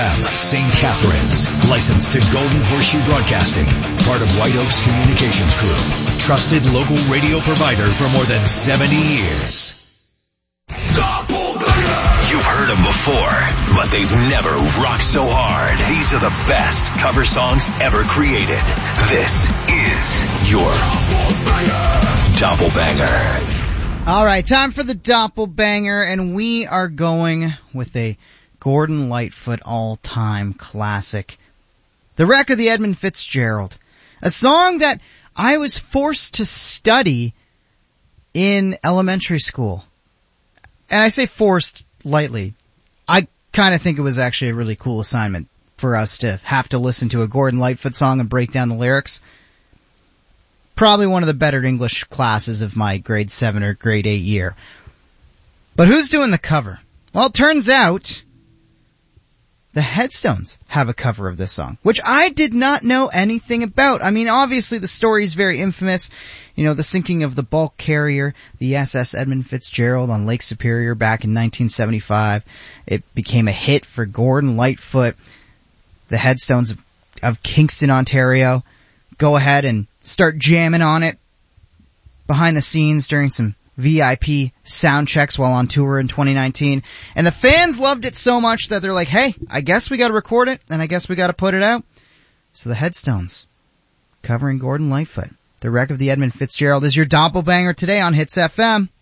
St. Catharines, licensed to Golden Horseshoe Broadcasting, part of White Oaks Communications Group, trusted local radio provider for more than 70 years. You've heard them before, but they've never rocked so hard. These are the best cover songs ever created. This is your Doppelbanger. All right, time for the Doppelbanger, and we are going with a Gordon Lightfoot all-time classic, The Wreck of the Edmund Fitzgerald, a song that I was forced to study in elementary school. And I say forced lightly. I kind of think it was actually a really cool assignment for us to have to listen to a Gordon Lightfoot song and break down the lyrics. Probably one of the better English classes of my grade 7 or grade 8 year. But who's doing the cover? Well, it turns out the Headstones have a cover of this song, which I did not know anything about. I mean, obviously the story is very infamous. You know, the sinking of the bulk carrier, the SS Edmund Fitzgerald on Lake Superior back in 1975. It became a hit for Gordon Lightfoot. The Headstones of Kingston, Ontario, go ahead and start jamming on it behind the scenes during some VIP sound checks while on tour in 2019. And the fans loved it so much that they're like, hey, I guess we gotta record it, and I guess we gotta put it out. So the Headstones, covering Gordon Lightfoot. The Wreck of the Edmund Fitzgerald is your Doppelbanger today on Hits FM.